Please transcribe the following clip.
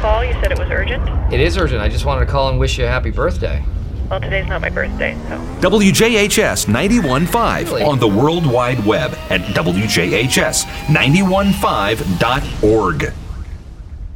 call? You said it was urgent? It is urgent. I just wanted to call and wish you a happy birthday. Well, today's not my birthday, so... WJHS 91.5 Really? on the World Wide Web at WJHS915.org.